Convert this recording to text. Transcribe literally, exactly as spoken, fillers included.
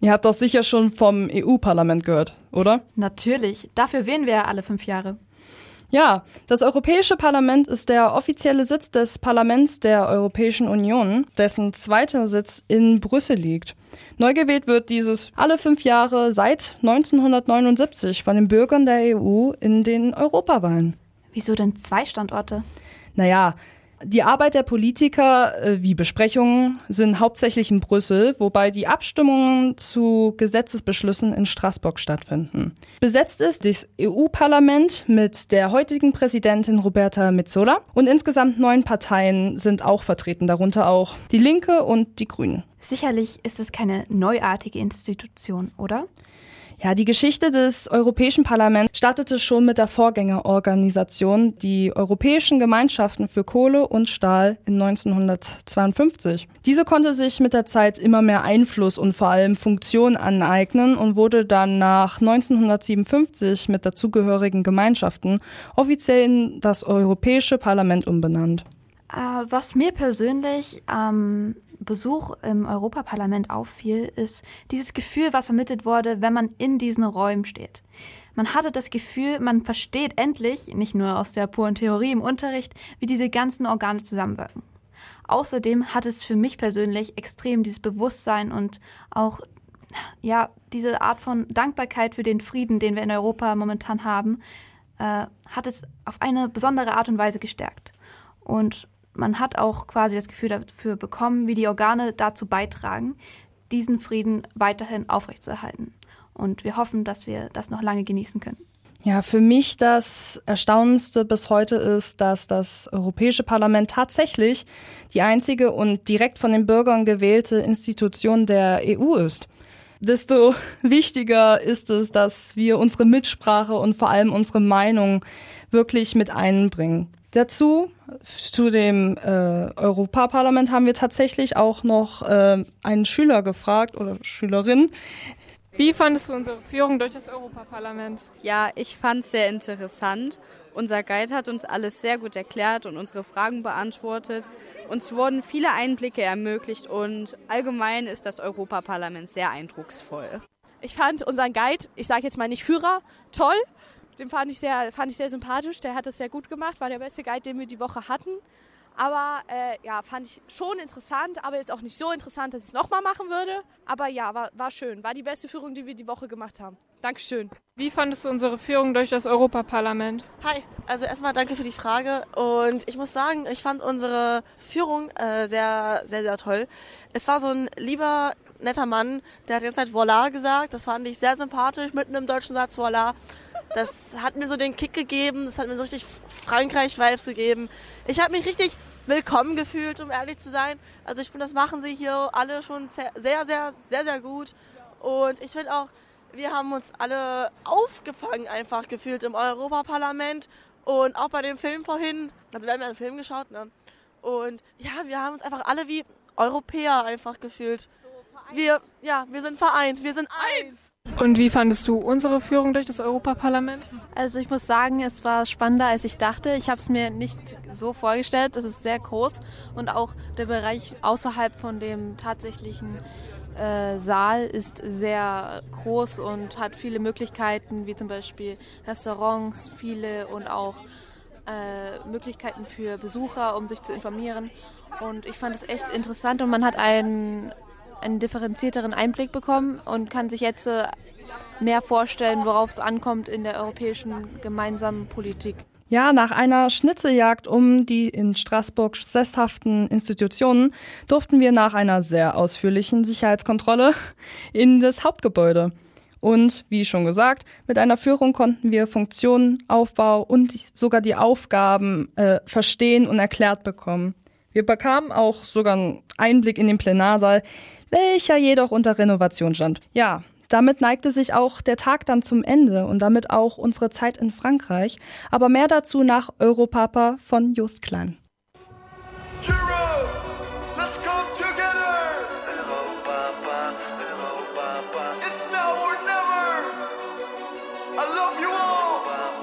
Ihr habt doch sicher schon vom E U-Parlament gehört, oder? Natürlich. Dafür wählen wir ja alle fünf Jahre. Ja, das Europäische Parlament ist der offizielle Sitz des Parlaments der Europäischen Union, dessen zweiter Sitz in Brüssel liegt. Neu gewählt wird dieses alle fünf Jahre seit neunzehnhundertneunundsiebzig von den Bürgern der E U in den Europawahlen. Wieso denn zwei Standorte? Naja, die Arbeit der Politiker wie Besprechungen sind hauptsächlich in Brüssel, wobei die Abstimmungen zu Gesetzesbeschlüssen in Straßburg stattfinden. Besetzt ist das E U-Parlament mit der heutigen Präsidentin Roberta Metsola und insgesamt neun Parteien sind auch vertreten, darunter auch die Linke und die Grünen. Sicherlich ist es keine neuartige Institution, oder? Ja, die Geschichte des Europäischen Parlaments startete schon mit der Vorgängerorganisation, die Europäischen Gemeinschaften für Kohle und Stahl in neunzehnhundertzweiundfünfzig. Diese konnte sich mit der Zeit immer mehr Einfluss und vor allem Funktion aneignen und wurde dann nach neunzehnhundertsiebenundfünfzig mit dazugehörigen Gemeinschaften offiziell in das Europäische Parlament umbenannt. Äh, was mir persönlich am Besuch im Europaparlament auffiel, ist dieses Gefühl, was vermittelt wurde, wenn man in diesen Räumen steht. Man hatte das Gefühl, man versteht endlich, nicht nur aus der puren Theorie im Unterricht, wie diese ganzen Organe zusammenwirken. Außerdem hat es für mich persönlich extrem dieses Bewusstsein und auch ja diese Art von Dankbarkeit für den Frieden, den wir in Europa momentan haben, äh, hat es auf eine besondere Art und Weise gestärkt. Und man hat auch quasi das Gefühl dafür bekommen, wie die Organe dazu beitragen, diesen Frieden weiterhin aufrechtzuerhalten. Und wir hoffen, dass wir das noch lange genießen können. Ja, für mich das Erstaunendste bis heute ist, dass das Europäische Parlament tatsächlich die einzige und direkt von den Bürgern gewählte Institution der E U ist. Desto wichtiger ist es, dass wir unsere Mitsprache und vor allem unsere Meinung wirklich mit einbringen. Dazu, zu dem äh, Europaparlament, haben wir tatsächlich auch noch äh, einen Schüler gefragt oder Schülerin. Wie fandest du unsere Führung durch das Europaparlament? Ja, ich fand es sehr interessant. Unser Guide hat uns alles sehr gut erklärt und unsere Fragen beantwortet. Uns wurden viele Einblicke ermöglicht und allgemein ist das Europaparlament sehr eindrucksvoll. Ich fand unseren Guide, ich sage jetzt mal nicht Führer, toll. Den fand ich sehr, fand ich sehr sympathisch, der hat das sehr gut gemacht, war der beste Guide, den wir die Woche hatten. Aber äh, ja, fand ich schon interessant, aber jetzt auch nicht so interessant, dass ich es nochmal machen würde. Aber ja, war, war schön, war die beste Führung, die wir die Woche gemacht haben. Dankeschön. Wie fandest du unsere Führung durch das Europaparlament? Hi, also erstmal danke für die Frage und ich muss sagen, ich fand unsere Führung äh, sehr, sehr, sehr toll. Es war so ein lieber, netter Mann, der hat die ganze Zeit Voilà gesagt, das fand ich sehr sympathisch, mitten im deutschen Satz Voilà. Das hat mir so den Kick gegeben, das hat mir so richtig Frankreich-Vibes gegeben. Ich habe mich richtig willkommen gefühlt, um ehrlich zu sein. Also ich finde, das machen sie hier alle schon sehr, sehr, sehr, sehr, sehr gut. Und ich finde auch, wir haben uns alle aufgefangen einfach gefühlt im Europaparlament und auch bei dem Film vorhin. Also wir haben ja einen Film geschaut, ne? Und ja, wir haben uns einfach alle wie Europäer einfach gefühlt. Wir, ja, wir sind vereint, wir sind eins. Und wie fandest du unsere Führung durch das Europaparlament? Also ich muss sagen, es war spannender, als ich dachte. Ich habe es mir nicht so vorgestellt. Es ist sehr groß und auch der Bereich außerhalb von dem tatsächlichen äh, Saal ist sehr groß und hat viele Möglichkeiten, wie zum Beispiel Restaurants, viele und auch äh, Möglichkeiten für Besucher, um sich zu informieren. Und ich fand es echt interessant und man hat einen einen differenzierteren Einblick bekommen und kann sich jetzt mehr vorstellen, worauf es ankommt in der europäischen gemeinsamen Politik. Ja, nach einer Schnitzeljagd um die in Straßburg sesshaften Institutionen durften wir nach einer sehr ausführlichen Sicherheitskontrolle in das Hauptgebäude. Und wie schon gesagt, mit einer Führung konnten wir Funktionen, Aufbau und sogar die Aufgaben äh, verstehen und erklärt bekommen. Wir bekamen auch sogar einen Einblick in den Plenarsaal, welcher jedoch unter Renovation stand. Ja, damit neigte sich auch der Tag dann zum Ende und damit auch unsere Zeit in Frankreich. Aber mehr dazu nach Europapa von Just Klein.